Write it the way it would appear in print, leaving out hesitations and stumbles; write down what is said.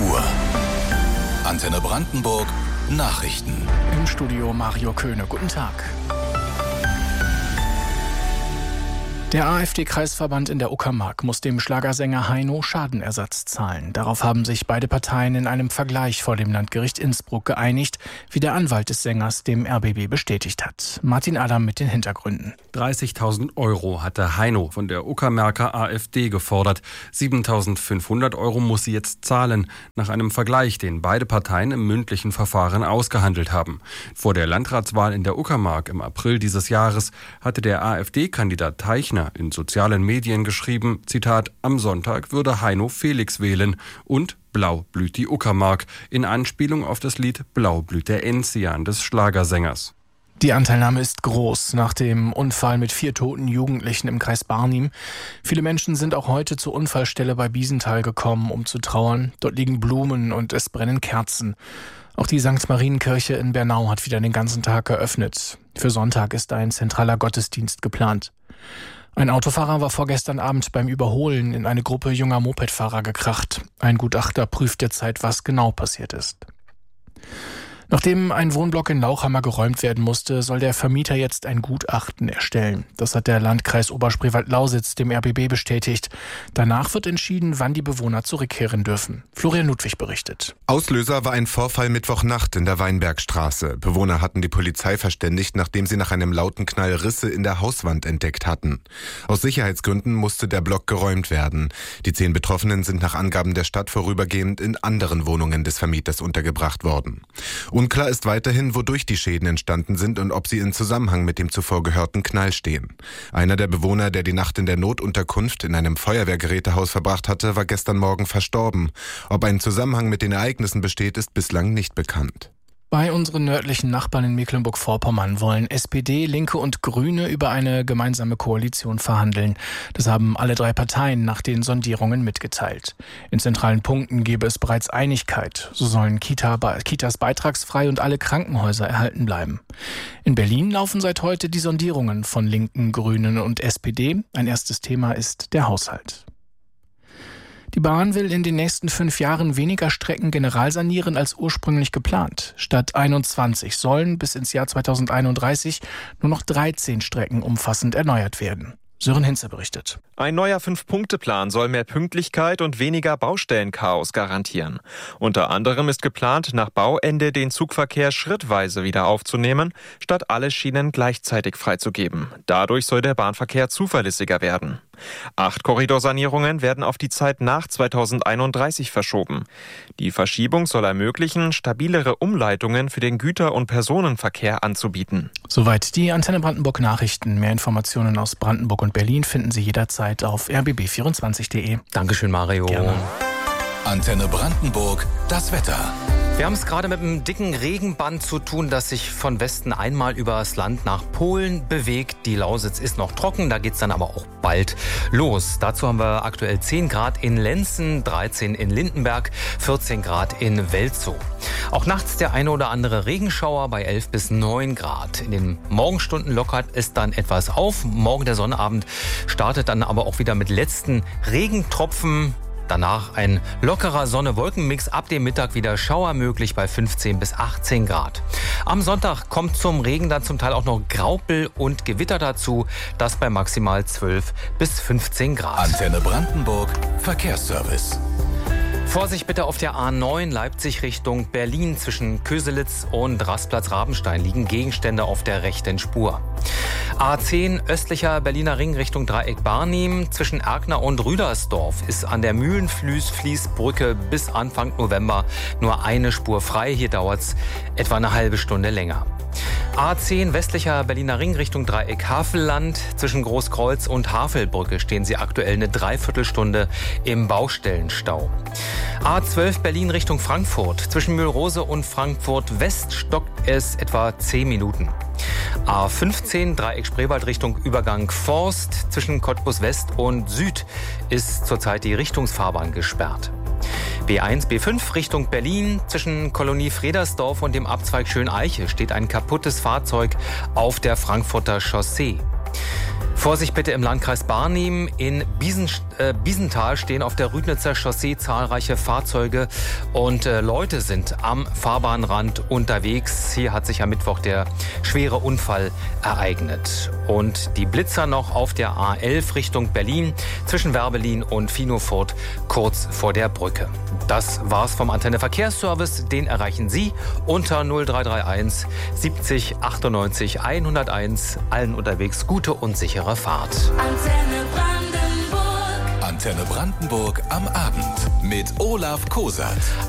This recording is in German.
Uhr. Antenne Brandenburg Nachrichten. Im Studio Mario Köhne. Guten Tag. Der AfD-Kreisverband in der Uckermark muss dem Schlagersänger Heino Schadenersatz zahlen. Darauf haben sich beide Parteien in einem Vergleich vor dem Landgericht Innsbruck geeinigt, wie der Anwalt des Sängers dem RBB bestätigt hat. Martin Adam mit den Hintergründen. 30.000 € hatte Heino von der Uckermarker AfD gefordert. 7.500 € muss sie jetzt zahlen, nach einem Vergleich, den beide Parteien im mündlichen Verfahren ausgehandelt haben. Vor der Landratswahl in der Uckermark im April dieses Jahres hatte der AfD-Kandidat Teichner in sozialen Medien geschrieben, Zitat, am Sonntag würde Heino Felix wählen und blau blüht die Uckermark, in Anspielung auf das Lied Blau blüht der Enzian des Schlagersängers. Die Anteilnahme ist groß nach dem Unfall mit 4 toten Jugendlichen im Kreis Barnim. Viele Menschen sind auch heute zur Unfallstelle bei Biesenthal gekommen, um zu trauern. Dort liegen Blumen und es brennen Kerzen. Auch die St. Marienkirche in Bernau hat wieder den ganzen Tag geöffnet. Für Sonntag ist ein zentraler Gottesdienst geplant. Ein Autofahrer war vorgestern Abend beim Überholen in eine Gruppe junger Mopedfahrer gekracht. Ein Gutachter prüft derzeit, was genau passiert ist. Nachdem ein Wohnblock in Lauchhammer geräumt werden musste, soll der Vermieter jetzt ein Gutachten erstellen. Das hat der Landkreis Oberspreewald-Lausitz dem RBB bestätigt. Danach wird entschieden, wann die Bewohner zurückkehren dürfen. Florian Ludwig berichtet. Auslöser war ein Vorfall Mittwochnacht in der Weinbergstraße. Bewohner hatten die Polizei verständigt, nachdem sie nach einem lauten Knall Risse in der Hauswand entdeckt hatten. Aus Sicherheitsgründen musste der Block geräumt werden. Die 10 Betroffenen sind nach Angaben der Stadt vorübergehend in anderen Wohnungen des Vermieters untergebracht worden. Unklar ist weiterhin, wodurch die Schäden entstanden sind und ob sie in Zusammenhang mit dem zuvor gehörten Knall stehen. Einer der Bewohner, der die Nacht in der Notunterkunft in einem Feuerwehrgerätehaus verbracht hatte, war gestern Morgen verstorben. Ob ein Zusammenhang mit den Ereignissen besteht, ist bislang nicht bekannt. Bei unseren nördlichen Nachbarn in Mecklenburg-Vorpommern wollen SPD, Linke und Grüne über eine gemeinsame Koalition verhandeln. Das haben alle 3 Parteien nach den Sondierungen mitgeteilt. In zentralen Punkten gebe es bereits Einigkeit. So sollen Kitas beitragsfrei und alle Krankenhäuser erhalten bleiben. In Berlin laufen seit heute die Sondierungen von Linken, Grünen und SPD. Ein erstes Thema ist der Haushalt. Die Bahn will in den nächsten 5 Jahren weniger Strecken generalsanieren als ursprünglich geplant. Statt 21 sollen bis ins Jahr 2031 nur noch 13 Strecken umfassend erneuert werden. Sören Hinze berichtet. Ein neuer 5-Punkte-Plan soll mehr Pünktlichkeit und weniger Baustellenchaos garantieren. Unter anderem ist geplant, nach Bauende den Zugverkehr schrittweise wieder aufzunehmen, statt alle Schienen gleichzeitig freizugeben. Dadurch soll der Bahnverkehr zuverlässiger werden. 8 Korridorsanierungen werden auf die Zeit nach 2031 verschoben. Die Verschiebung soll ermöglichen, stabilere Umleitungen für den Güter- und Personenverkehr anzubieten. Soweit die Antenne Brandenburg Nachrichten. Mehr Informationen aus Brandenburg und Berlin finden Sie jederzeit auf rbb24.de. Dankeschön, Mario. Gerne. Antenne Brandenburg, das Wetter. Wir haben es gerade mit einem dicken Regenband zu tun, das sich von Westen einmal übers Land nach Polen bewegt. Die Lausitz ist noch trocken, da geht es dann aber auch bald los. Dazu haben wir aktuell 10 Grad in Lenzen, 13 in Lindenberg, 14 Grad in Welzow. Auch nachts der eine oder andere Regenschauer bei 11 bis 9 Grad. In den Morgenstunden lockert es dann etwas auf. Morgen der Sonnabend startet dann aber auch wieder mit letzten Regentropfen. Danach ein lockerer Sonne-Wolken-Mix, ab dem Mittag wieder Schauer möglich bei 15 bis 18 Grad. Am Sonntag kommt zum Regen dann zum Teil auch noch Graupel und Gewitter dazu, das bei maximal 12 bis 15 Grad. Antenne Brandenburg, Verkehrsservice. Vorsicht bitte auf der A9 Leipzig Richtung Berlin. Zwischen Köselitz und Rastplatz-Rabenstein liegen Gegenstände auf der rechten Spur. A10 östlicher Berliner Ring Richtung Dreieck Barnim. Zwischen Erkner und Rüdersdorf ist an der Mühlenfließbrücke bis Anfang November nur eine Spur frei. Hier dauert es etwa eine halbe Stunde länger. A10 westlicher Berliner Ring Richtung Dreieck Havelland. Zwischen Großkreuz und Havelbrücke stehen Sie aktuell eine Dreiviertelstunde im Baustellenstau. A12 Berlin Richtung Frankfurt. Zwischen Mühlrose und Frankfurt West stockt es etwa 10 Minuten. A15 Dreieck Spreewald Richtung Übergang Forst. Zwischen Cottbus West und Süd ist zurzeit die Richtungsfahrbahn gesperrt. B1, B5 Richtung Berlin. Zwischen Kolonie Fredersdorf und dem Abzweig Schöneiche steht ein kaputtes Fahrzeug auf der Frankfurter Chaussee. Vorsicht bitte im Landkreis Barnim. In Biesenthal stehen auf der Rüdnitzer Chaussee zahlreiche Fahrzeuge und Leute sind am Fahrbahnrand unterwegs. Hier hat sich am Mittwoch der schwere Unfall ereignet. Und die Blitzer noch auf der A11 Richtung Berlin zwischen Werbelin und Finofurt kurz vor der Brücke. Das war's vom Antenne Verkehrsservice. Den erreichen Sie unter 0331 70 98 101. Allen unterwegs gute und sichere Fahrt. Antenne Brandenburg. Antenne Brandenburg am Abend mit Olaf Kosat.